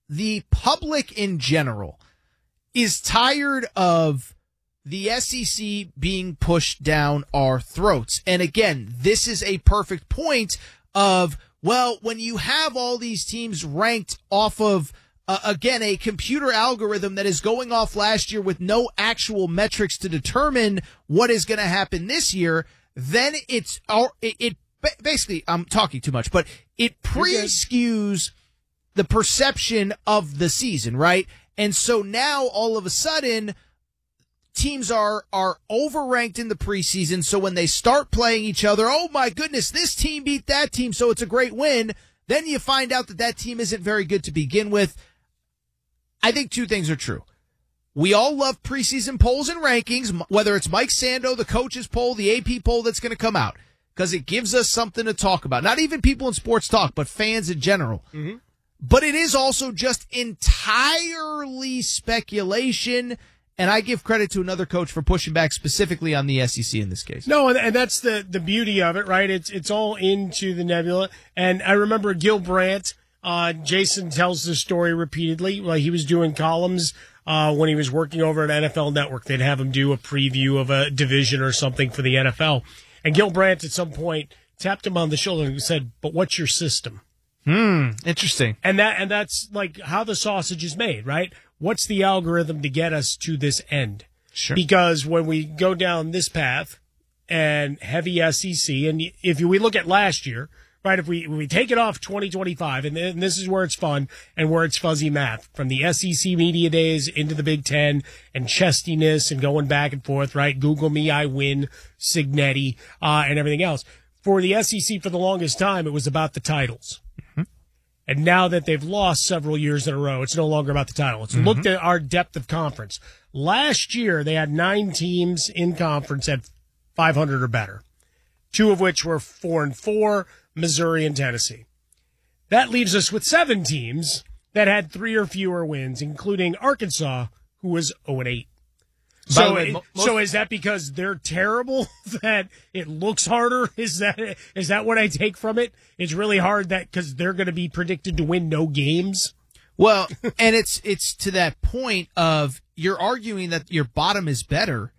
the public in general is tired of the SEC being pushed down our throats. And again, this is a perfect point of, well, when you have all these teams ranked off of, again, a computer algorithm that is going off last year with no actual metrics to determine what is going to happen this year, then it basically, I'm talking too much, but it pre-skews the perception of the season, right? And so now all of a sudden, teams are overranked in the preseason. So when they start playing each other, oh my goodness, this team beat that team, so it's a great win. Then you find out that team isn't very good to begin with. I think two things are true. We all love preseason polls and rankings, whether it's Mike Sando, the coaches poll, the AP poll that's going to come out, because it gives us something to talk about. Not even people in sports talk, but fans in general. Mm-hmm. But it is also just entirely speculation, and I give credit to another coach for pushing back specifically on the SEC in this case. No, and that's the beauty of it, right? It's all into the nebula. And I remember Gil Brandt, Jason tells the story repeatedly. Like he was doing columns when he was working over at NFL Network. They'd have him do a preview of a division or something for the NFL. And Gil Brandt at some point tapped him on the shoulder and said, "But what's your system?" Interesting. And that's like how the sausage is made, right? What's the algorithm to get us to this end? Sure. Because when we go down this path and heavy SEC, and if we look at last year, right, if we take it off 2025, and this is where it's fun and where it's fuzzy math, from the SEC media days into the Big Ten and chestiness and going back and forth, right? Google me, I win, Signetti, and everything else. For the SEC for the longest time, it was about the titles. And now that they've lost several years in a row, it's no longer about the title. It's looked at our depth of conference. Last year, they had 9 teams in conference at 500 or better, 2 of which were 4-4, Missouri and Tennessee. That leaves us with 7 teams that had 3 or fewer wins, including Arkansas, who was 0-8. So is that because they're terrible that it looks harder? Is that what I take from it? It's really hard that because they're going to be predicted to win no games. Well, and it's to that point of you're arguing that your bottom is better.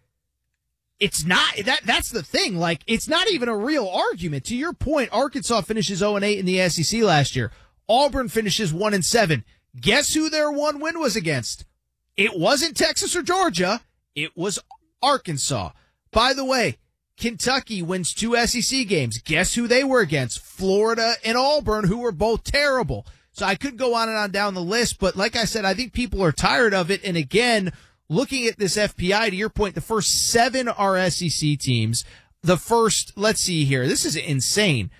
It's not that's the thing. Like, it's not even a real argument. To your point, Arkansas finishes 0-8 in the SEC last year. Auburn finishes 1-7. Guess who their one win was against? It wasn't Texas or Georgia. It was Arkansas. By the way, Kentucky wins 2 SEC games. Guess who they were against? Florida and Auburn, who were both terrible. So I could go on and on down the list, but like I said, I think people are tired of it. And again, looking at this FPI, to your point, the first 7 are SEC teams. The first, let's see here, this is insane.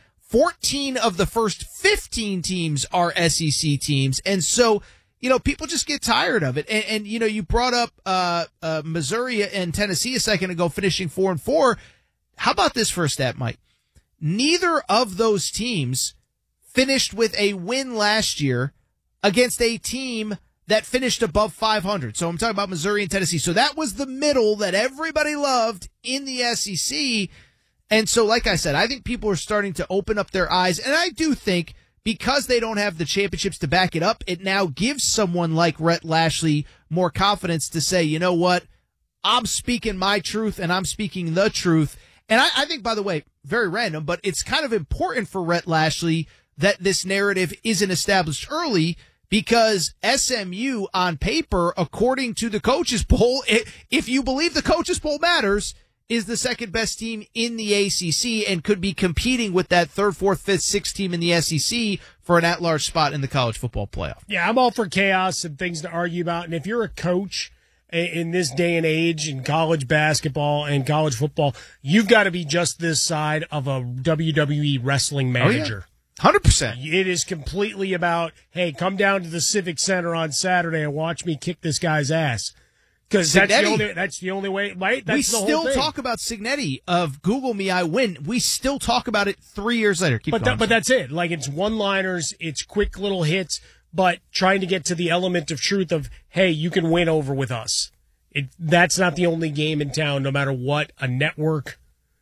14 of the first 15 teams are SEC teams. And so, people just get tired of it. And you brought up Missouri and Tennessee a second ago, finishing 4-4. How about this for a stat, Mike? Neither of those teams finished with a win last year against a team that finished above 500. So I'm talking about Missouri and Tennessee. So that was the middle that everybody loved in the SEC. And so, like I said, I think people are starting to open up their eyes. And I do think, because they don't have the championships to back it up, it now gives someone like Rhett Lashlee more confidence to say, you know what, I'm speaking my truth and I'm speaking the truth. And I think, by the way, very random, but it's kind of important for Rhett Lashlee that this narrative isn't established early, because SMU on paper, according to the coaches poll, if you believe the coaches poll matters, is the second best team in the ACC and could be competing with that 3rd, 4th, 5th, 6th team in the SEC for an at-large spot in the college football playoff. Yeah, I'm all for chaos and things to argue about. And if you're a coach in this day and age in college basketball and college football, you've got to be just this side of a WWE wrestling manager. Oh, yeah. 100%. It is completely about, hey, come down to the Civic Center on Saturday and watch me kick this guy's ass. Because that's the only way, right? That's we still talk about Signetti of Google me, I win. We still talk about it 3 years later. But that's it. Like, it's one-liners, it's quick little hits, but trying to get to the element of truth of, hey, you can win over with us. That's not the only game in town, no matter what a network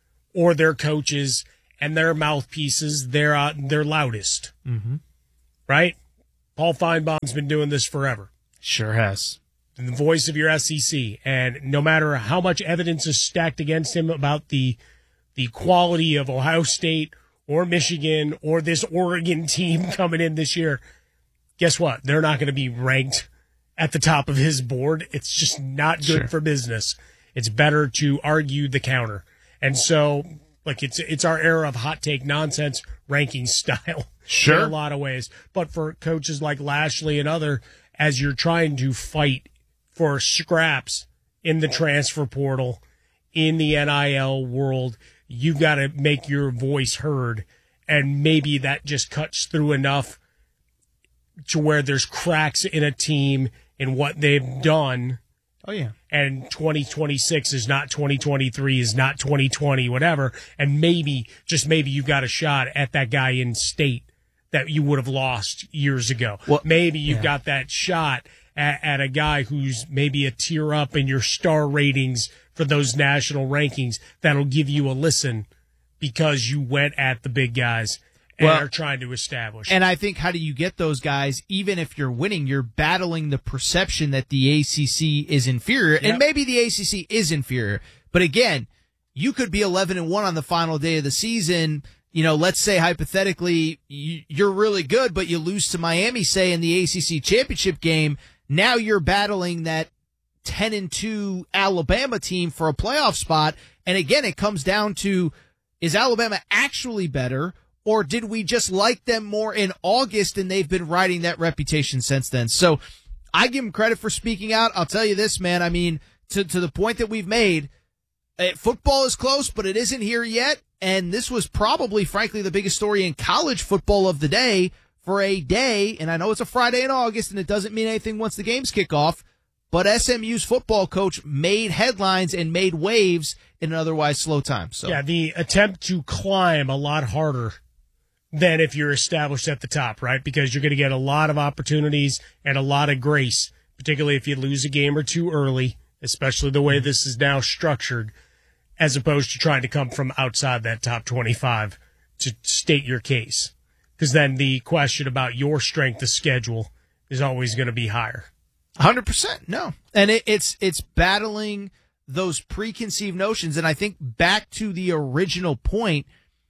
or their coaches and their mouthpieces, they're loudest. Mm-hmm. Right? Paul Feinbaum's been doing this forever. Sure has. The voice of your SEC. And no matter how much evidence is stacked against him about the quality of Ohio State or Michigan or this Oregon team coming in this year, guess what? They're not going to be ranked at the top of his board. It's just not good for business. It's better to argue the counter. And so, like, it's our era of hot take nonsense ranking style in a lot of ways. But for coaches like Lashley and other, as you're trying to fight for scraps in the transfer portal, in the NIL world, you've got to make your voice heard. And maybe that just cuts through enough to where there's cracks in a team in what they've done. Oh, yeah. And 2026 is not 2023, is not 2020, whatever. And maybe, just maybe, you've got a shot at that guy in state that you would have lost years ago. Well, maybe you've got that shot at a guy who's maybe a tier up in your star ratings for those national rankings that'll give you a listen because you went at the big guys and are trying to establish. And I think, how do you get those guys? Even if you're winning, you're battling the perception that the ACC is inferior. Yep. And maybe the ACC is inferior. But again, you could be 11-1 on the final day of the season. You know, let's say hypothetically you're really good, but you lose to Miami, say, in the ACC championship game. Now you're battling that 10-2 Alabama team for a playoff spot. And again, it comes down to, is Alabama actually better, or did we just like them more in August and they've been riding that reputation since then? So I give them credit for speaking out. I'll tell you this, man. I mean, to the point that we've made, football is close, but it isn't here yet. And this was probably, frankly, the biggest story in college football of the day for a day. And I know it's a Friday in August and it doesn't mean anything once the games kick off, but SMU's football coach made headlines and made waves in an otherwise slow time. So yeah, the attempt to climb a lot harder than if you're established at the top, right? Because you're going to get a lot of opportunities and a lot of grace, particularly if you lose a game or two early, especially the way this is now structured, as opposed to trying to come from outside that top 25 to state your case. Because then the question about your strength of schedule is always going to be higher. 100%. No. And it's battling those preconceived notions. And I think back to the original point,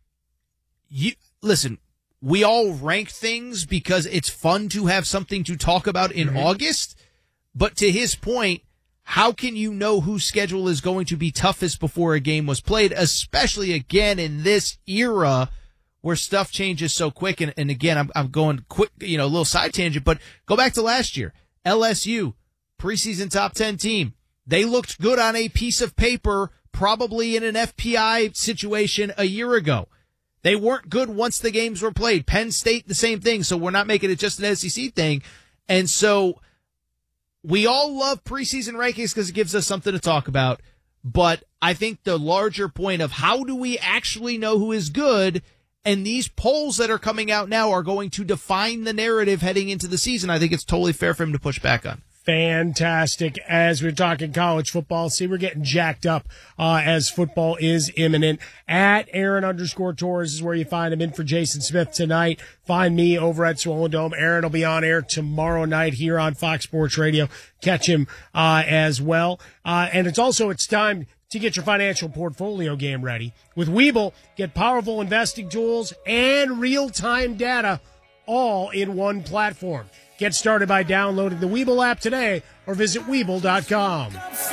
listen, we all rank things because it's fun to have something to talk about in August. But to his point, how can you know whose schedule is going to be toughest before a game was played, especially again in this era where stuff changes so quick? And again, I'm going quick, a little side tangent, but go back to last year. LSU, preseason top 10 team. They looked good on a piece of paper, probably in an FPI situation a year ago. They weren't good once the games were played. Penn State, the same thing. So we're not making it just an SEC thing. And so we all love preseason rankings because it gives us something to talk about. But I think the larger point of how do we actually know who is good, and these polls that are coming out now are going to define the narrative heading into the season. I think it's totally fair for him to push back on. Fantastic. As we're talking college football, see, we're getting jacked up as football is imminent. At Aaron_Torres is where you find him. In for Jason Smith tonight. Find me over at Swollen Dome. Aaron will be on air tomorrow night here on Fox Sports Radio. Catch him as well. And it's time to get your financial portfolio game ready. With Webull, get powerful investing tools and real-time data all in one platform. Get started by downloading the Webull app today or visit Webull.com.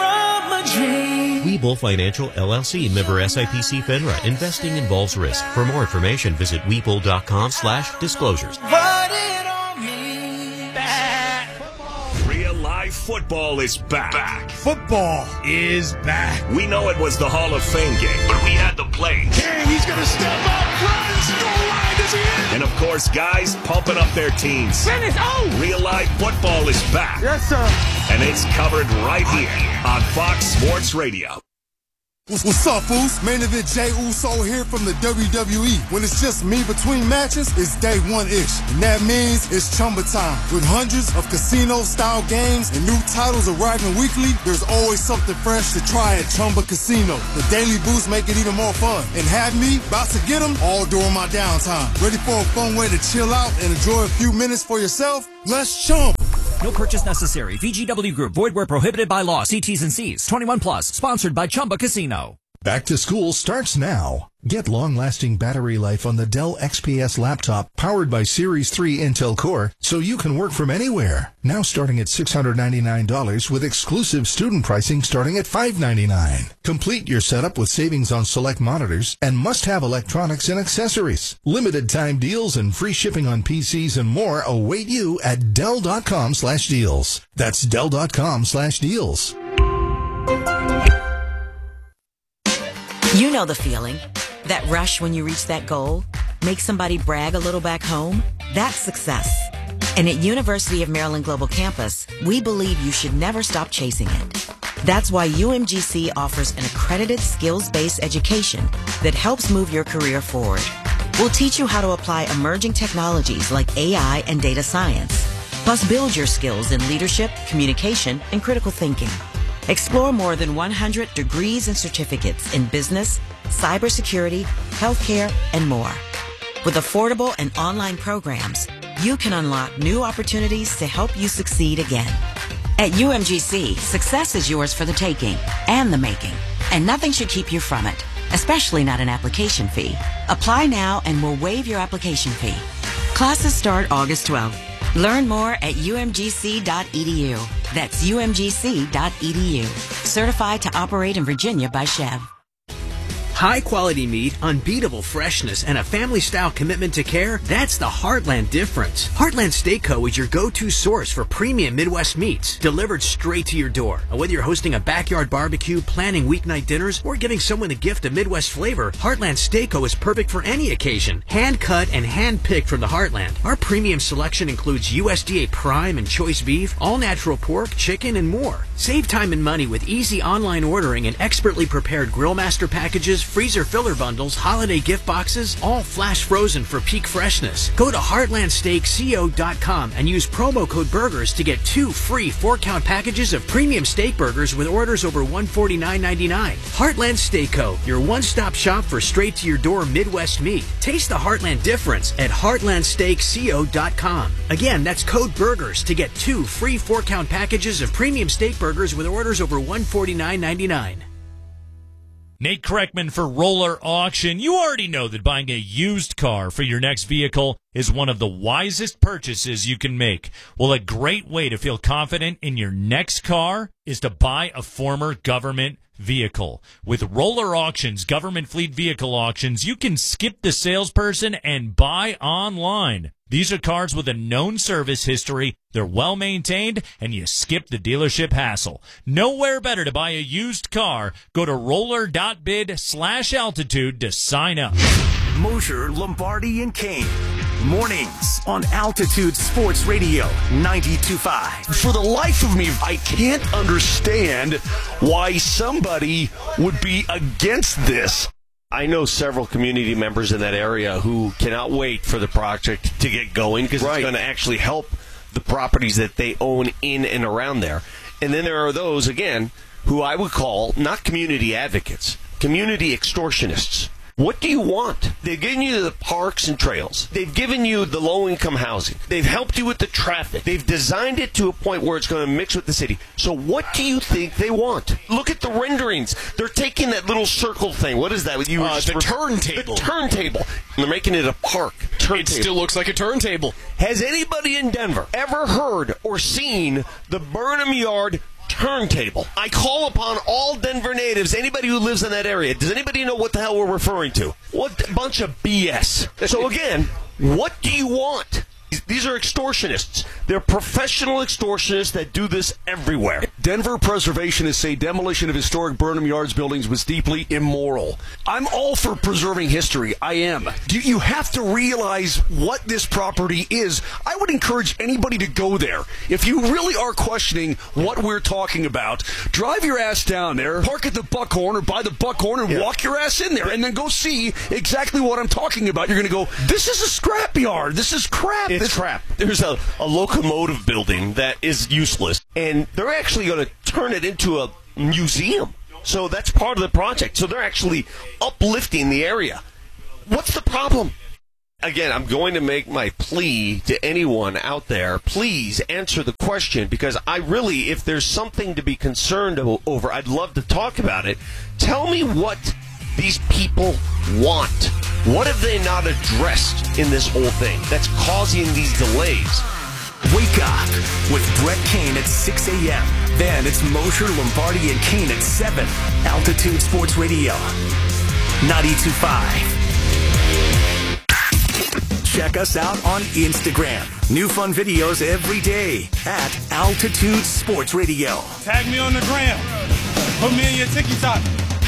Webull Financial LLC, member SIPC FINRA. Investing involves risk. For more information, visit Webull.com/disclosures. Real life football is back. Football is back. We know it was the Hall of Fame game, but we had the plays. King, he's going to step up, runs, goal line, is he in? And of course, guys pumping up their teams. Finish, Real life football is back. Yes, sir. And it's covered right here on Fox Sports Radio. What's up, fools? Main event Jey Uso here from the WWE. When it's just me between matches, it's day one-ish. And that means it's Chumba time. With hundreds of casino-style games and new titles arriving weekly, there's always something fresh to try at Chumba Casino. The daily boosts make it even more fun. And have me about to get them all during my downtime. Ready for a fun way to chill out and enjoy a few minutes for yourself? Let's Chumba. No purchase necessary. VGW Group. Void where prohibited by law. See T's and C's. 21 plus. Sponsored by Chumba Casino. Back to school starts now. Get long-lasting battery life on the Dell XPS laptop powered by Series 3 Intel Core so you can work from anywhere. Now starting at $699 with exclusive student pricing starting at $599. Complete your setup with savings on select monitors and must-have electronics and accessories. Limited time deals and free shipping on PCs and more await you at Dell.com/deals. That's Dell.com/deals. You know the feeling. That rush when you reach that goal? Make somebody brag a little back home? That's success. And at University of Maryland Global Campus, we believe you should never stop chasing it. That's why UMGC offers an accredited skills-based education that helps move your career forward. We'll teach you how to apply emerging technologies like AI and data science, plus build your skills in leadership, communication, and critical thinking. Explore more than 100 degrees and certificates in business, cybersecurity, healthcare, and more. With affordable and online programs, you can unlock new opportunities to help you succeed again. At UMGC, success is yours for the taking and the making, and nothing should keep you from it, especially not an application fee. Apply now and we'll waive your application fee. Classes start August 12th. Learn more at umgc.edu. That's umgc.edu. Certified to operate in Virginia by Chev. High quality meat, unbeatable freshness, and a family-style commitment to care, that's the Heartland difference. Heartland Steak Co. is your go-to source for premium Midwest meats, delivered straight to your door. And whether you're hosting a backyard barbecue, planning weeknight dinners, or giving someone the gift of Midwest flavor, Heartland Steak Co. is perfect for any occasion. Hand-cut and hand-picked from the Heartland. Our premium selection includes USDA Prime and Choice Beef, all-natural pork, chicken, and more. Save time and money with easy online ordering and expertly prepared Grillmaster packages, freezer filler bundles, holiday gift boxes, all flash frozen for peak freshness. Go to heartlandsteakco.com and use promo code BURGERS to get 2 free 4-count packages of premium steak burgers with orders over $149.99. Heartland Steak Co., your one-stop shop for straight-to-your-door Midwest meat. Taste the Heartland difference at heartlandsteakco.com. Again, that's code BURGERS to get 2 free 4-count packages of premium steak burgers with orders over $149.99. Nate Kreckman for Roller Auction. You already know that buying a used car for your next vehicle is one of the wisest purchases you can make. Well, a great way to feel confident in your next car is to buy a former government vehicle. With Roller Auctions, government fleet vehicle auctions, you can skip the salesperson and buy online. These are cars with a known service history, they're well-maintained, and you skip the dealership hassle. Nowhere better to buy a used car. Go to roller.bid/altitude to sign up. Mosher, Lombardi, and Kane. Mornings on Altitude Sports Radio 92.5. For the life of me, I can't understand why somebody would be against this. I know several community members in that area who cannot wait for the project to get going because it's going to actually help the properties that they own in and around there. And then there are those, again, who I would call not community advocates, community extortionists. What do you want? They've given you the parks and trails. They've given you the low-income housing. They've helped you with the traffic. They've designed it to a point where it's going to mix with the city. So what do you think they want? Look at the renderings. They're taking that little circle thing. What is that? The turntable. The turntable. They're making it a park. It still looks like a turntable. Has anybody in Denver ever heard or seen the Burnham Yard turntable? I call upon all Denver natives, anybody who lives in that area. Does anybody know what the hell we're referring to? What a bunch of BS. So again, what do you want? These are extortionists. They're professional extortionists that do this everywhere. Denver preservationists say demolition of historic Burnham Yards buildings was deeply immoral. I'm all for preserving history. I am. You have to realize what this property is. I would encourage anybody to go there. If you really are questioning what we're talking about, drive your ass down there, park at the Buckhorn or by the Buckhorn and walk your ass in there and then go see exactly what I'm talking about. You're going to go, this is a scrapyard. This is crap. It's crap. There's a locomotive building that is useless, and they're actually going to turn it into a museum. So that's part of the project. So they're actually uplifting the area. What's the problem? Again, I'm going to make my plea to anyone out there. Please answer the question, because I really, if there's something to be concerned over, I'd love to talk about it. Tell me what these people want. What have they not addressed in this whole thing that's causing these delays? Wake up with Brett Kane at 6 a.m. Then it's Mosher, Lombardi, and Kane at 7. Altitude Sports Radio, 92.5. Check us out on Instagram. New fun videos every day at Altitude Sports Radio. Tag me on the gram. Put me in your TikTok.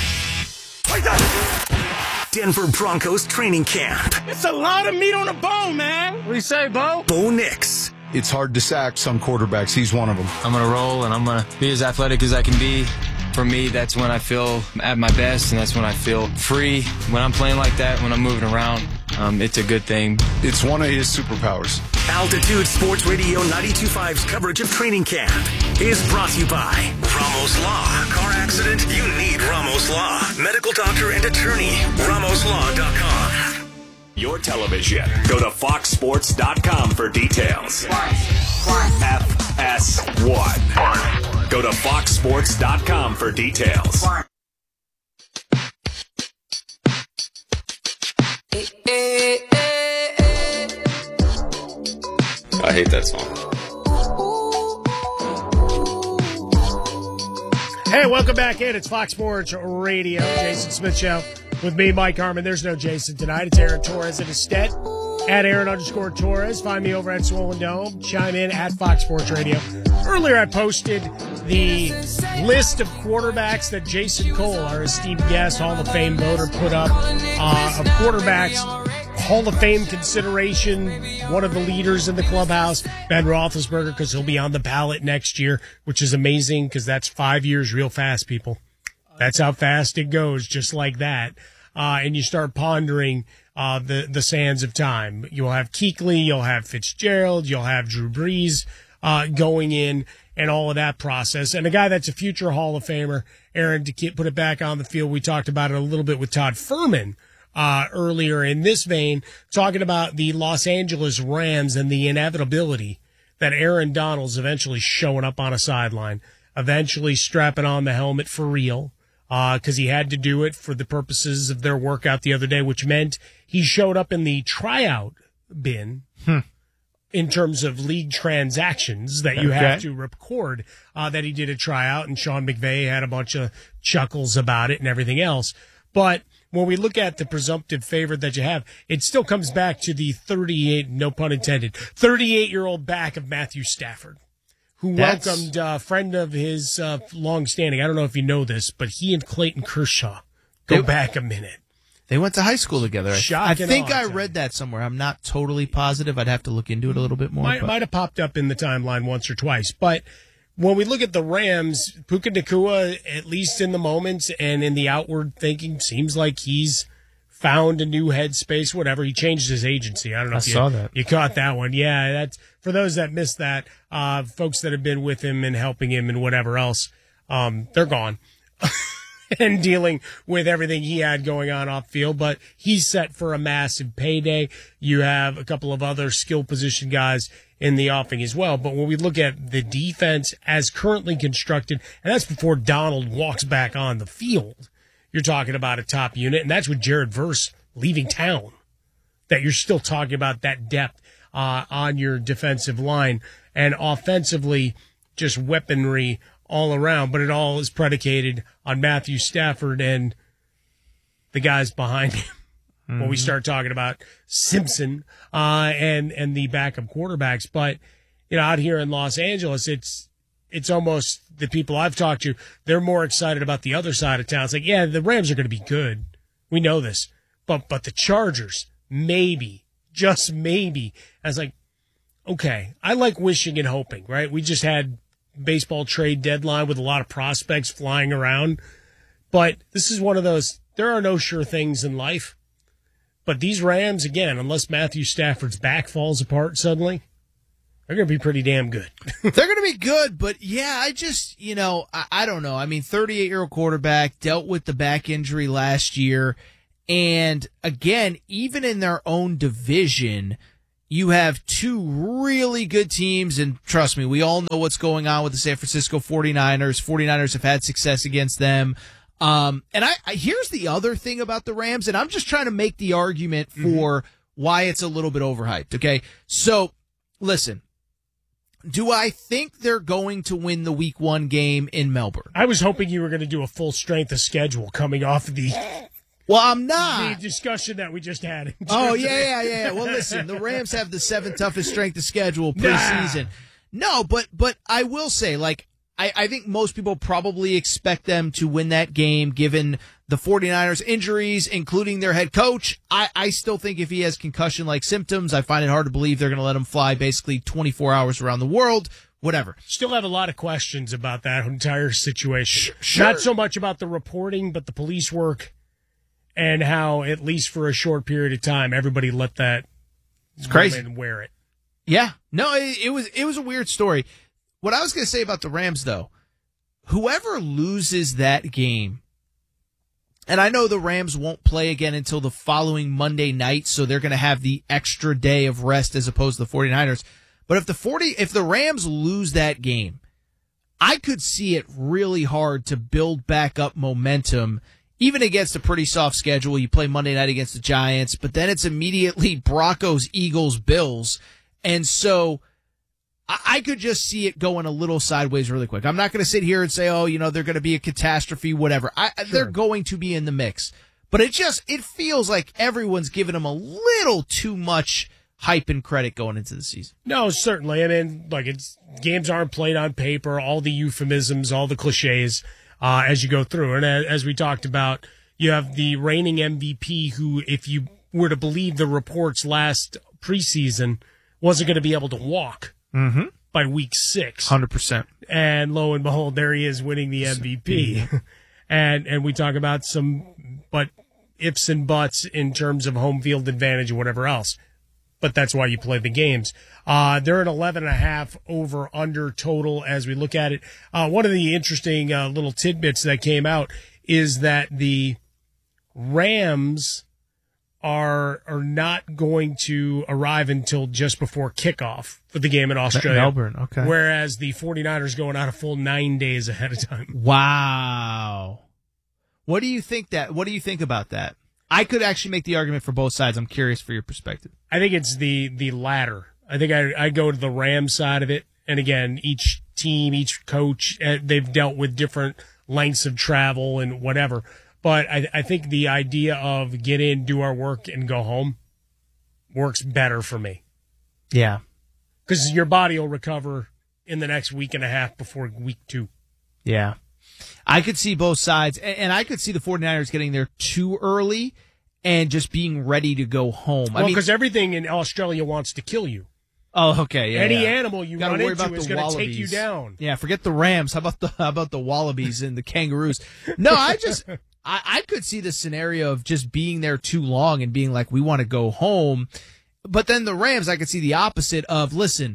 Denver Broncos training camp. It's a lot of meat on the bone, man. What do you say, Bo? Bo Nix. It's hard to sack some quarterbacks. He's one of them. I'm going to roll, and I'm going to be as athletic as I can be. For me, that's when I feel at my best, and that's when I feel free. When I'm playing like that, when I'm moving around, it's a good thing. It's one of his superpowers. Altitude Sports Radio 92.5's coverage of training camp is brought to you by Ramos Law. Car accident? You need Ramos Law. Medical doctor and attorney. RamosLaw.com. Your television. Go to foxsports.com for details. FS1. Go to foxsports.com for details. I hate that song. Hey, welcome back in. It's Fox Sports Radio. Jason Smith Show with me, Mike Harmon. There's no Jason tonight. It's Aaron Torres at Estet. At Aaron_Torres. Find me over at Swollen Dome. Chime in at Fox Sports Radio. Earlier, I posted the list of quarterbacks that Jason Cole, our esteemed guest, Hall of Fame voter, put up of quarterbacks. Hall of Fame consideration, one of the leaders in the clubhouse, Ben Roethlisberger, because he'll be on the ballot next year, which is amazing because that's 5 years real fast, people. That's how fast it goes, just like that. And you start pondering the sands of time. You'll have Kuechly, you'll have Fitzgerald, you'll have Drew Brees going in, and all of that process. And a guy that's a future Hall of Famer, Aaron, to put it back on the field, we talked about it a little bit with Todd Furman earlier in this vein, talking about the Los Angeles Rams and the inevitability that Aaron Donald's eventually showing up on a sideline, eventually strapping on the helmet for real, because he had to do it for the purposes of their workout the other day, which meant he showed up in the tryout bin in terms of league transactions that you have to record that he did a tryout, and Sean McVay had a bunch of chuckles about it and everything else. But when we look at the presumptive favorite that you have, it still comes back to the 38, no pun intended, 38-year-old back of Matthew Stafford, who welcomed a friend of his long-standing. I don't know if you know this, but he and Clayton Kershaw go back a minute. They went to high school together. I think I odds, read that somewhere. I'm not totally positive. I'd have to look into it a little bit more. Might have popped up in the timeline once or twice. But when we look at the Rams, Puka Nacua, at least in the moments and in the outward thinking, seems like he's found a new headspace, whatever. He changed his agency. I don't know if saw that. You caught that one. Yeah, that's for those that missed that, folks that have been with him and helping him and whatever else, they're gone. And dealing with everything he had going on off field, but he's set for a massive payday. You have a couple of other skill position guys in the offing as well. But when we look at the defense as currently constructed, and that's before Donald walks back on the field, you're talking about a top unit, and that's with Jared Verse leaving town, that you're still talking about that depth on your defensive line, and offensively just weaponry all around, but it all is predicated on Matthew Stafford and the guys behind him. Mm-hmm. When we start talking about Simpson and the backup quarterbacks, but out here in Los Angeles, it's almost the people I've talked to, they're more excited about the other side of town. It's like, yeah, the Rams are going to be good. We know this. But the Chargers, maybe, just maybe. I was like, okay, I like wishing and hoping, right? We just had baseball trade deadline with a lot of prospects flying around. But this is one of those, there are no sure things in life. But these Rams, again, unless Matthew Stafford's back falls apart suddenly, they're going to be pretty damn good. They're going to be good, but yeah, I just, I don't know. I mean, 38-year-old quarterback, dealt with the back injury last year. And again, even in their own division, you have two really good teams. And trust me, we all know what's going on with the San Francisco 49ers. 49ers have had success against them. And I here's the other thing about the Rams, and I'm just trying to make the argument for why it's a little bit overhyped. Okay. So listen. Do I think they're going to win the Week 1 game in Melbourne? I was hoping you were going to do a full strength of schedule coming off of the. Well, I'm not. The discussion that we just had. Oh, yeah. Well, listen, the Rams have the 7th toughest strength of schedule preseason. No, but I will say, I think most people probably expect them to win that game given the 49ers injuries, including their head coach. I still think if he has concussion-like symptoms, I find it hard to believe they're going to let him fly basically 24 hours around the world, whatever. Still have a lot of questions about that entire situation. Sure. Not so much about the reporting, but the police work and how, at least for a short period of time, everybody let that woman wear it. Yeah. No, it was a weird story. What I was going to say about the Rams, though, whoever loses that game, and I know the Rams won't play again until the following Monday night, so they're going to have the extra day of rest as opposed to the 49ers. But if the Rams lose that game, I could see it really hard to build back up momentum, even against a pretty soft schedule. You play Monday night against the Giants, but then it's immediately Broncos, Eagles, Bills. And so I could just see it going a little sideways really quick. I'm not going to sit here and say, they're going to be a catastrophe, whatever. They're going to be in the mix. But it feels like everyone's giving them a little too much hype and credit going into the season. No, certainly. I mean, games aren't played on paper, all the euphemisms, all the cliches as you go through. And as we talked about, you have the reigning MVP who, if you were to believe the reports last preseason, wasn't going to be able to walk. Mm-hmm. By week 6. 100%. And lo and behold, there he is winning the MVP. and we talk about some ifs and buts in terms of home field advantage and whatever else. But that's why you play the games. They're at 11.5 over under total as we look at it. One of the interesting little tidbits that came out is that the Rams are not going to arrive until just before kickoff for the game in Australia. Melbourne, okay. Whereas the 49ers going out a full 9 days ahead of time. Wow. What do you think about that? I could actually make the argument for both sides. I'm curious for your perspective. I think it's the latter. I think I go to the Rams side of it. And again, each team, each coach, they've dealt with different lengths of travel and whatever. But I think the idea of get in, do our work, and go home works better for me. Yeah. Because your body will recover in the next week and a half before week 2. Yeah. I could see both sides, and I could see the 49ers getting there too early and just being ready to go home. Well, because everything in Australia wants to kill you. Oh, okay. Yeah, Any animal you run into is going to take you down. Yeah, forget the Rams. How about the wallabies and the kangaroos? No, I could see the scenario of just being there too long and being like, we want to go home. But then the Rams, I could see the opposite of, listen,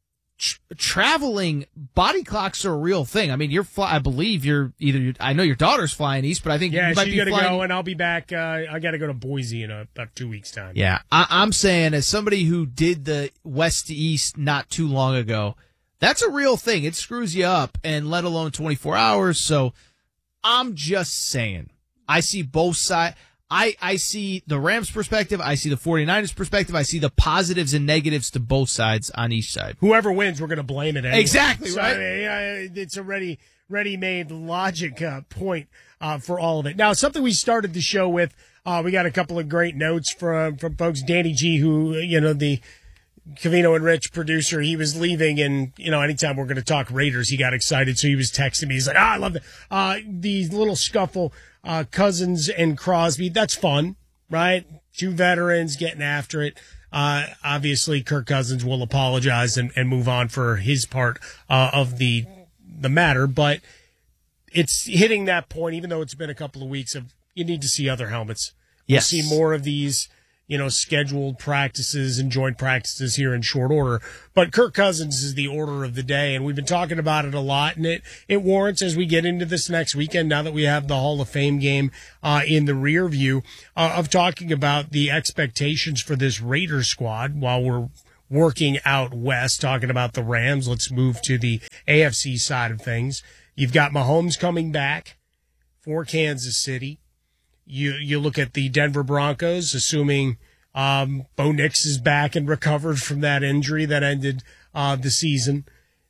traveling, body clocks are a real thing. I mean, I believe I know your daughter's flying east, but I think you might be flying. Yeah, she's going to go, and I'll be back. I got to go to Boise in about 2 weeks' time. Yeah, I'm saying, as somebody who did the west to east not too long ago, that's a real thing. It screws you up, and let alone 24 hours. So I'm just saying, I see both sides. I see the Rams' perspective. I see the 49ers' perspective. I see the positives and negatives to both sides on each side. Whoever wins, we're going to blame it anyway. Exactly, so, right? It's a ready-made logic point for all of it. Now, something we started the show with, we got a couple of great notes from folks. Danny G, who, the Covino and Rich, producer, he was leaving, and, anytime we're going to talk Raiders, he got excited, so he was texting me. He's like, I love that. The little scuffle, Cousins and Crosby, that's fun, right? Two veterans getting after it. Obviously, Kirk Cousins will apologize and move on for his part of the matter, but it's hitting that point, even though it's been a couple of weeks, of you need to see other helmets. Yes. We'll see more of these, scheduled practices and joint practices here in short order. But Kirk Cousins is the order of the day, and we've been talking about it a lot, and it warrants, as we get into this next weekend, now that we have the Hall of Fame game in the rear view, of talking about the expectations for this Raiders squad while we're working out west, talking about the Rams. Let's move to the AFC side of things. You've got Mahomes coming back for Kansas City. You look at the Denver Broncos, assuming Bo Nix is back and recovered from that injury that ended the season,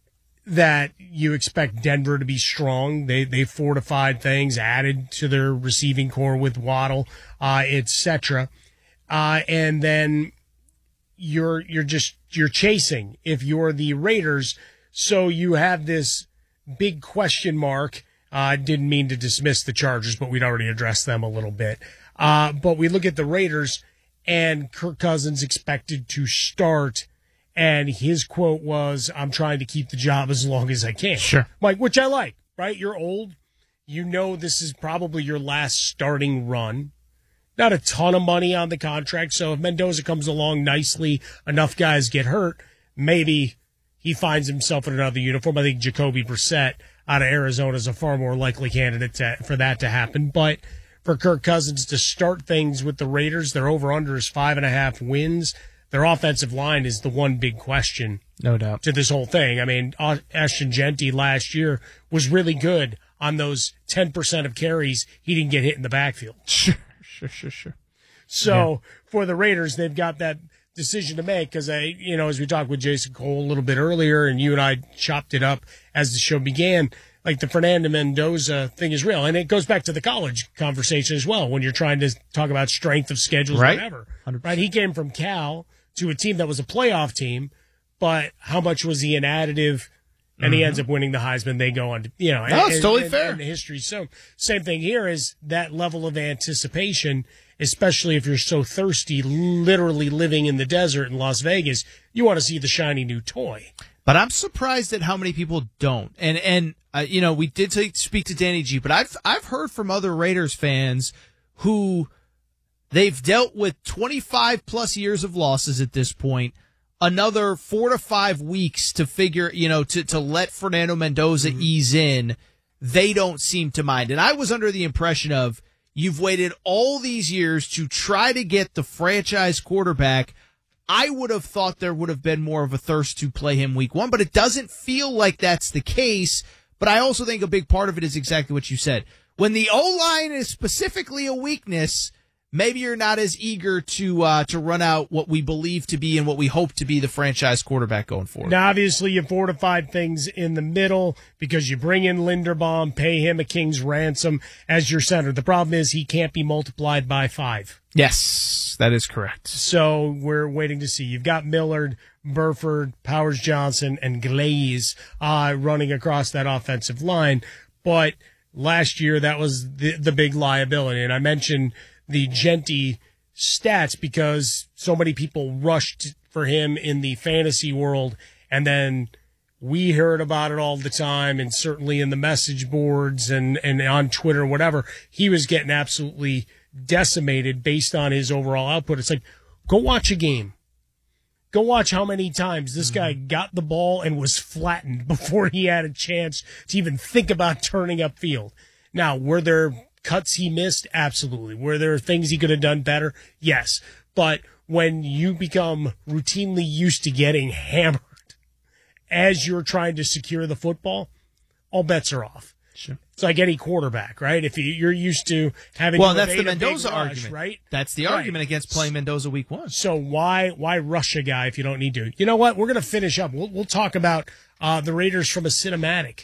that you expect Denver to be strong. They fortified things, added to their receiving core with Waddle, etc. And then you're chasing if you're the Raiders. So you have this big question mark. I didn't mean to dismiss the Chargers, but we'd already addressed them a little bit. But we look at the Raiders, and Kirk Cousins expected to start, and his quote was, "I'm trying to keep the job as long as I can." Sure. Which I like, right? You're old. This is probably your last starting run. Not a ton of money on the contract, so if Mendoza comes along nicely, enough guys get hurt, maybe he finds himself in another uniform. I think Jacoby Brissett out of Arizona is a far more likely candidate for that to happen. But for Kirk Cousins to start things with the Raiders, their over-under is 5.5 wins. Their offensive line is the one big question. No doubt. To this whole thing. I mean, Ashton Genty last year was really good on those 10% of carries he didn't get hit in the backfield. Sure. So for the Raiders, they've got that decision to make, because as we talked with Jason Cole a little bit earlier, and you and I chopped it up as the show began, like the Fernando Mendoza thing is real. And it goes back to the college conversation as well, when you're trying to talk about strength of schedules, right? Whatever. 100%. Right? He came from Cal to a team that was a playoff team, but how much was he an additive? And he ends up winning the Heisman. They go on to, it's totally fair. And the history. So same thing here is that level of anticipation, especially if you're so thirsty, literally living in the desert in Las Vegas, you want to see the shiny new toy. But I'm surprised at how many people don't. And we did speak to Danny G, but I've heard from other Raiders fans who they've dealt with 25 plus years of losses at this point, another 4 to 5 weeks to figure, to let Fernando Mendoza ease in. They don't seem to mind. And I was under the impression of, you've waited all these years to try to get the franchise quarterback. I would have thought there would have been more of a thirst to play him week one, but it doesn't feel like that's the case. But I also think a big part of it is exactly what you said. When the O-line is specifically a weakness, maybe you're not as eager to run out what we believe to be and what we hope to be the franchise quarterback going forward. Now, obviously, you fortified things in the middle because you bring in Linderbaum, pay him a king's ransom as your center. The problem is he can't be multiplied by 5. Yes, that is correct. So we're waiting to see. You've got Millard, Burford, Powers Johnson, and Glaze running across that offensive line. But last year, that was the big liability. And I mentioned the Genty stats because so many people rushed for him in the fantasy world, and then we heard about it all the time, and certainly in the message boards and on Twitter, whatever. He was getting absolutely decimated based on his overall output. It's like, go watch a game. Go watch how many times this guy got the ball and was flattened before he had a chance to even think about turning upfield. Now, were there cuts he missed? Absolutely. Were there things he could have done better? Yes. But when you become routinely used to getting hammered as you're trying to secure the football, all bets are off. Sure. It's like any quarterback, right? If you're used to having that's the Mendoza argument, right? That's the argument against playing Mendoza week one. So why rush a guy if you don't need to? You know what? We're going to finish up. We'll talk about the Raiders from a cinematic.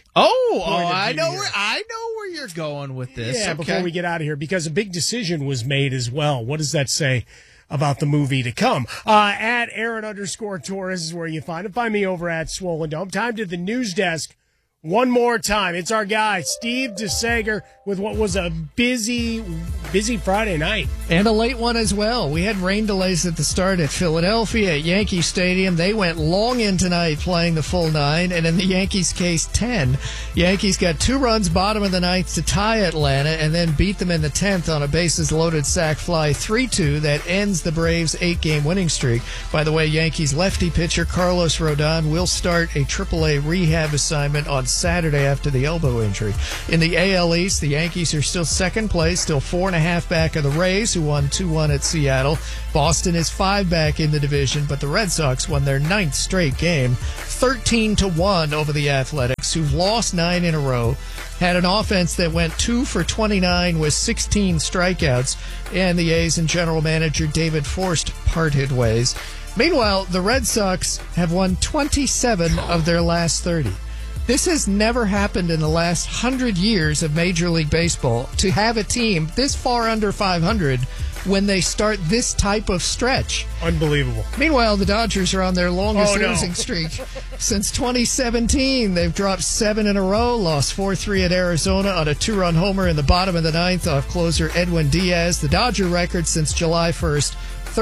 I know where you're going with this. Yeah, okay. Before we get out of here, because a big decision was made as well. What does that say? about the movie to come. At Aaron_Torres is where you find it. Find me over at Swollen Dome. Time to the news desk. One more time. It's our guy, Steve DeSager, with what was a busy Friday night. And a late one as well. We had rain delays at the start at Philadelphia, at Yankee Stadium. They went long in tonight playing the full 9, and in the Yankees' case, 10. Yankees got 2 runs bottom of the 9th to tie Atlanta, and then beat them in the 10th on a bases-loaded sac fly 3-2 that ends the Braves' 8-game winning streak. By the way, Yankees lefty pitcher Carlos Rodon will start a AAA rehab assignment on Saturday after the elbow injury. In the AL East, the Yankees are still second place, still 4.5 back of the Rays, who won 2-1 at Seattle. Boston is 5 back in the division, but the Red Sox won their 9th straight game, 13-1 over the Athletics, who've lost 9 in a row. Had an offense that went 2 for 29 with 16 strikeouts, and the A's and general manager David Forst parted ways. Meanwhile, the Red Sox have won 27 of their last 30. This has never happened in the last 100 years of Major League Baseball, to have a team this far under 500 when they start this type of stretch. Unbelievable. Meanwhile, the Dodgers are on their longest losing streak since 2017. They've dropped 7 in a row, lost 4-3 at Arizona on a 2-run homer in the bottom of the 9th off closer Edwin Diaz. The Dodger record since July 1st,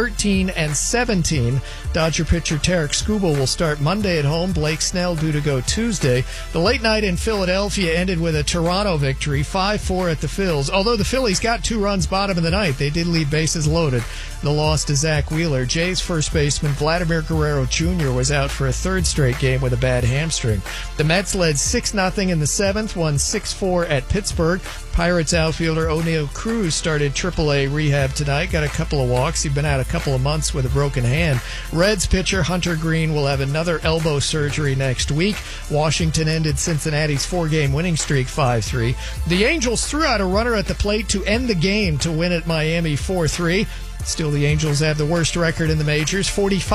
13-17. Dodger pitcher Tarek Skubal will start Monday at home. Blake Snell due to go Tuesday. The late night in Philadelphia ended with a Toronto victory, 5-4 at the Phils. Although the Phillies got 2 runs bottom of the 9th, they did leave bases loaded. The loss to Zach Wheeler. Jays first baseman Vladimir Guerrero Jr. was out for a 3rd straight game with a bad hamstring. The Mets led 6-0 in the 7th, won 6-4 at Pittsburgh. Pirates outfielder O'Neal Cruz started AAA rehab tonight, got a couple of walks. He'd been out a couple of months with a broken hand. Reds pitcher Hunter Green will have another elbow surgery next week. Washington ended Cincinnati's 4-game winning streak 5-3. The Angels threw out a runner at the plate to end the game to win at Miami 4-3. Still, the Angels have the worst record in the majors,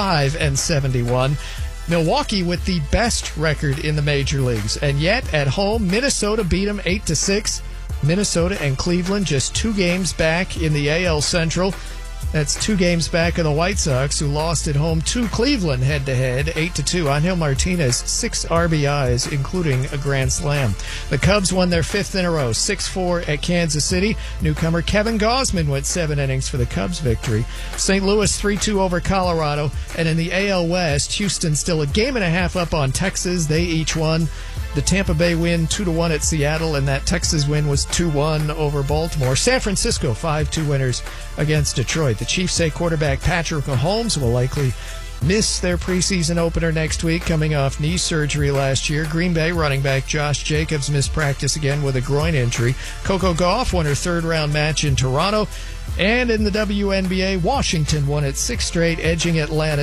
45-71. Milwaukee with the best record in the major leagues. And yet, at home, Minnesota beat them 8-6. Minnesota and Cleveland just 2 games back in the AL Central. That's 2 games back of the White Sox, who lost at home to Cleveland head-to-head, 8-2. Angel Martinez, 6 RBIs, including a grand slam. The Cubs won their 5th in a row, 6-4 at Kansas City. Newcomer Kevin Gausman went 7 innings for the Cubs' victory. St. Louis 3-2 over Colorado. And in the AL West, Houston still a game and a half up on Texas. They each won. The Tampa Bay win 2-1 at Seattle, and that Texas win was 2-1 over Baltimore. San Francisco 5-2 winners against Detroit. The Chiefs say quarterback Patrick Mahomes will likely miss their preseason opener next week, coming off knee surgery last year. Green Bay running back Josh Jacobs missed practice again with a groin injury. Coco Gauff won her 3rd-round match in Toronto. And in the WNBA, Washington won its 6th straight, edging Atlanta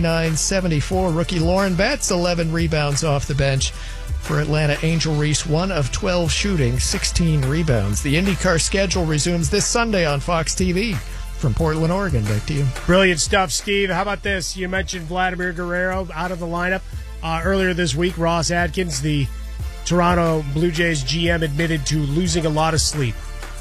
79-74. Rookie Lauren Betts, 11 rebounds off the bench. For Atlanta, Angel Reese, 1 of 12 shooting, 16 rebounds. The IndyCar schedule resumes this Sunday on Fox TV. From Portland, Oregon, back to you. Brilliant stuff, Steve. How about this? You mentioned Vladimir Guerrero out of the lineup. Earlier this week, Ross Atkins, the Toronto Blue Jays GM, admitted to losing a lot of sleep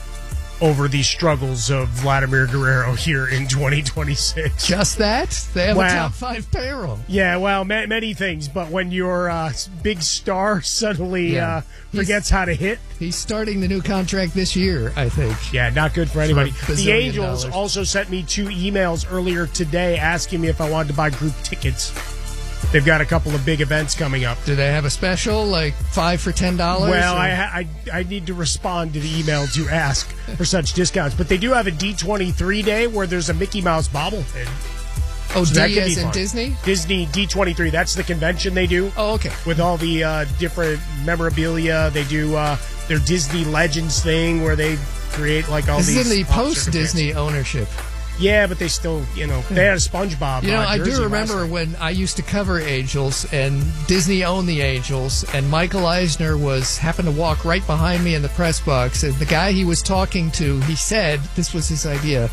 over the struggles of Vladimir Guerrero here in 2026. Just that? They have a top 5 payroll. Yeah, well, many things, but when your big star suddenly forgets how to hit. He's starting the new contract this year, I think. Yeah, not good for anybody. The Angels $1 also sent me 2 emails earlier today asking me if I wanted to buy group tickets. They've got a couple of big events coming up. Do they have a special, like 5 for $10? Well, I need to respond to the email to ask for such discounts. But they do have a D23 day where there's a Mickey Mouse bobblehead. Oh, so D as in Disney? Disney D23. That's the convention they do. Oh, okay. With all the different memorabilia. They do their Disney Legends thing where they create like all these. This is in the post-Disney ownership. Yeah, but they still, they had a SpongeBob. I do remember when I used to cover Angels, and Disney owned the Angels, and Michael Eisner happened to walk right behind me in the press box, and the guy he was talking to, he said, this was his idea,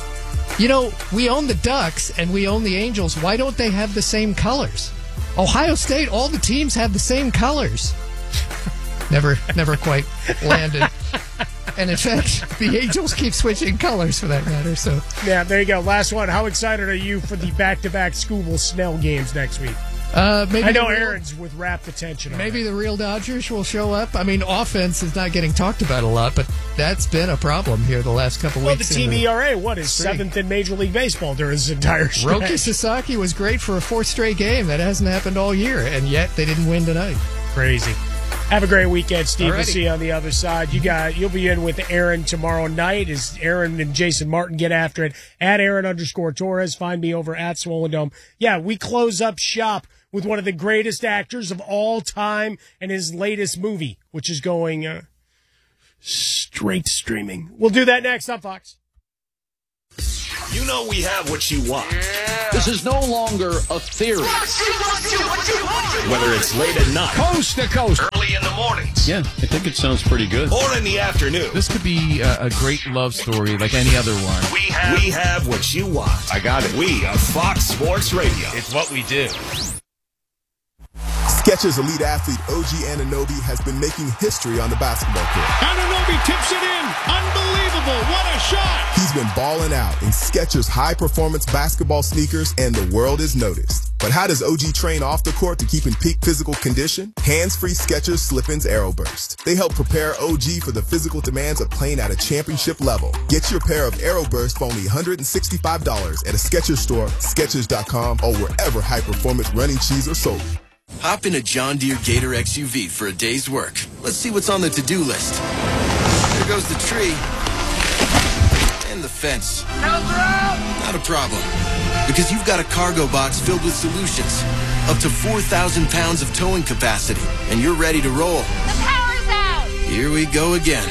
we own the Ducks and we own the Angels. Why don't they have the same colors? Ohio State, all the teams have the same colors. Never quite landed. And in fact, the Angels keep switching colors for that matter. So yeah, there you go. Last one. How excited are you for the back-to-back Scooble Snell games next week? Maybe I know Aaron's with rapt attention. Maybe the real Dodgers will show up. I mean, offense is not getting talked about a lot, but that's been a problem here the last couple weeks. Well, the team ERA, what is 7th in Major League Baseball during his entire stretch? Roki Sasaki was great for a 4th straight game. That hasn't happened all year, and yet they didn't win tonight. Crazy. Have a great weekend, Steve. Alrighty. We'll see you on the other side. You'll be in with Aaron tomorrow night as Aaron and Jason Martin get after it. At Aaron_Torres. Find me over at Swollen Dome. Yeah, we close up shop with one of the greatest actors of all time and his latest movie, which is going straight to streaming. We'll do that next on Fox. You know we have what you want. Yeah. This is no longer a theory. Whether it's late at night, coast to coast, early in the mornings. Yeah, I think it sounds pretty good. Or in the afternoon. This could be a great love story like any other one. We have what you want. I got it. We are Fox Sports Radio. It's what we do. Skechers elite athlete OG Anunoby has been making history on the basketball court. Anunoby tips it in. Unbelievable. What a shot. He's been balling out in Skechers high-performance basketball sneakers, and the world has noticed. But how does OG train off the court to keep in peak physical condition? Hands-free Skechers Slip-ins Aeroburst. They help prepare OG for the physical demands of playing at a championship level. Get your pair of Aeroburst for only $165 at a Skechers store, Skechers.com, or wherever high-performance running shoes are sold. Hop in a John Deere Gator XUV for a day's work. Let's see what's on the to-do list. There goes the tree. And the fence. Not a problem. Because you've got a cargo box filled with solutions. Up to 4,000 pounds of towing capacity. And you're ready to roll. The power's out! Here we go again.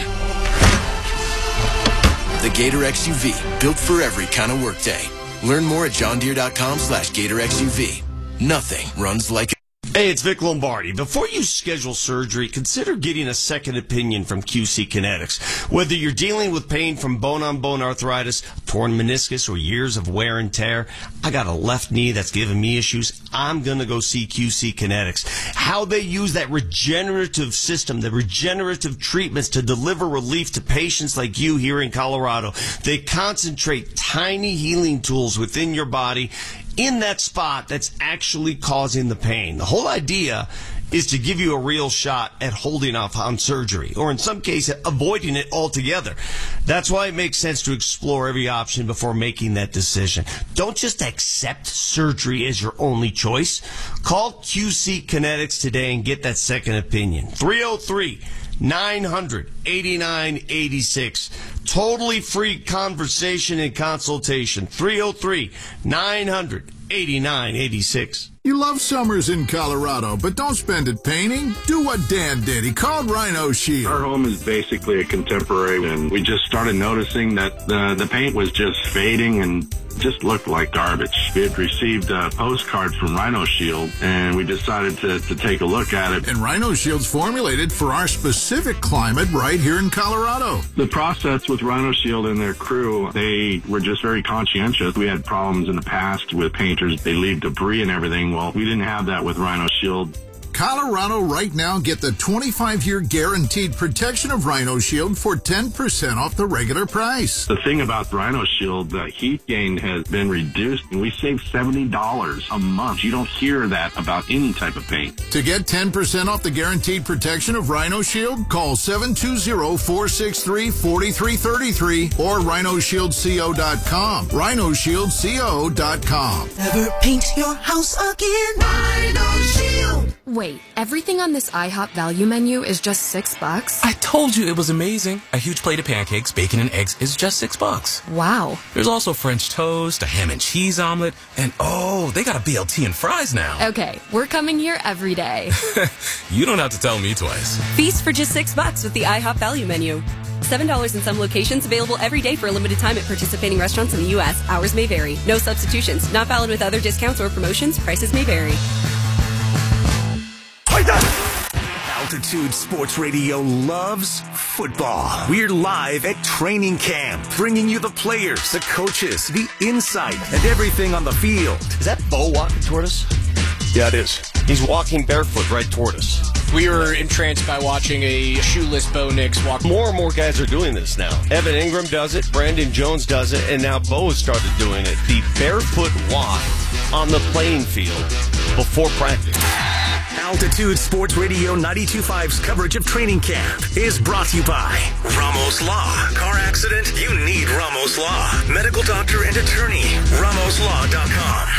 The Gator XUV. Built for every kind of workday. Learn more at johndeere.com/Gator XUV. Nothing runs like Hey, it's Vic Lombardi. Before you schedule surgery, consider getting a second opinion from QC Kinetics. Whether you're dealing with pain from bone-on-bone arthritis, torn meniscus, or years of wear and tear, I got a left knee that's giving me issues. I'm going to go see QC Kinetics. How they use that regenerative system, the regenerative treatments to deliver relief to patients like you here in Colorado. They concentrate tiny healing tools within your body in that spot that's actually causing the pain. The whole idea is to give you a real shot at holding off on surgery, or in some cases, avoiding it altogether. That's why it makes sense to explore every option before making that decision. Don't just accept surgery as your only choice. Call QC Kinetics today and get that second opinion. 303-900-8986. Totally free conversation and consultation. 303-900-8986. You love summers in Colorado, but don't spend it painting. Do what Dan did. He called Rhino Shield. Our home is basically a contemporary, and we just started noticing that the paint was just fading and just looked like garbage. We had received a postcard from Rhino Shield, and we decided to take a look at it. And Rhino Shield's formulated for our specific climate right here in Colorado. The process with Rhino Shield and their crew, they were just very conscientious. We had problems in the past with painters. They leave debris and everything. Well, we didn't have that with Rhino Shield. Colorado right now, get the 25-year guaranteed protection of Rhino Shield for 10% off the regular price. The thing about Rhino Shield, the heat gain has been reduced, and we save $70 a month. You don't hear that about any type of paint. To get 10% off the guaranteed protection of Rhino Shield, call 720-463-4333 or rhinoshieldco.com. rhinoshieldco.com. Never paint your house again. Rhino Shield. Wait, everything on this IHOP value menu is just $6? I told you it was amazing. A huge plate of pancakes, bacon, and eggs is just $6. Wow. There's also French toast, a ham and cheese omelet, and oh, they got a BLT and fries now. Okay, we're coming here every day. You don't have to tell me twice. Feast for just $6 with the IHOP value menu. $7 in some locations, available every day for a limited time at participating restaurants in the U.S. Hours may vary. No substitutions. Not valid with other discounts or promotions. Prices may vary. Altitude Sports Radio loves football. We're live at training camp, bringing you the players, the coaches, the insight, and everything on the field. Is that Bo walking toward us? Yeah, it is. He's walking barefoot right toward us. We were entranced by watching a shoeless Bo Nix walk. More and more guys are doing this now. Evan Ingram does it, Brandon Jones does it, and now Bo has started doing it. The barefoot walk on the playing field before practice. Altitude Sports Radio 92.5's coverage of training camp is brought to you by Ramos Law. Car accident? You need Ramos Law. Medical doctor and attorney. RamosLaw.com.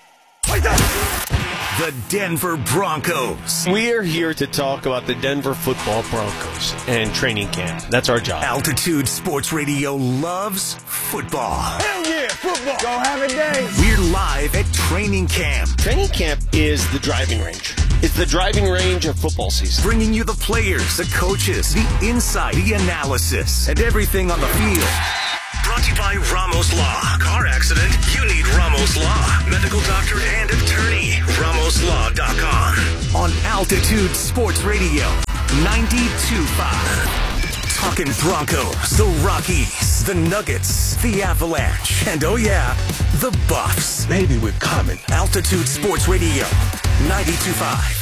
The Denver Broncos. We are here to talk about the Denver Football Broncos and training camp. That's our job. Altitude Sports Radio loves football. Hell yeah, football. Go have a day. We're live at training camp. Training camp is the driving range. It's the driving range of football season. Bringing you the players, the coaches, the insight, the analysis, and everything on the field. Brought to you by Ramos Law. Car accident? You need Ramos Law. Medical doctor and attorney. RamosLaw.com. On Altitude Sports Radio 92.5. Talking Broncos, the Rockies, the Nuggets, the Avalanche, and oh yeah, the Buffs. Maybe we're coming. Altitude Sports Radio 92.5.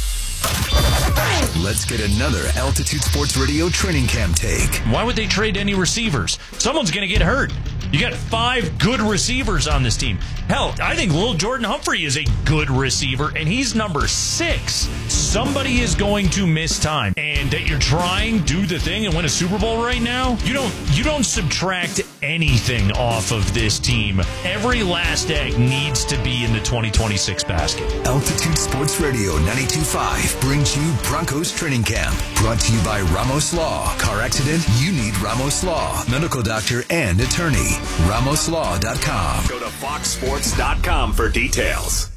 Let's get another Altitude Sports Radio training camp take. Why would they trade any receivers? Someone's going to get hurt. You got 5 good receivers on this team. Hell, I think Lil Jordan Humphrey is a good receiver, and he's number 6. Somebody is going to miss time. And that you're trying, do the thing, and win a Super Bowl right now? You don't subtract anything off of this team. Every last egg needs to be in the 2026 basket. Altitude Sports Radio 92.5 brings you Broncos Training Camp. Brought to you by Ramos Law. Car accident? You need Ramos Law. Medical doctor and attorney. RamosLaw.com. Go to FoxSports.com for details.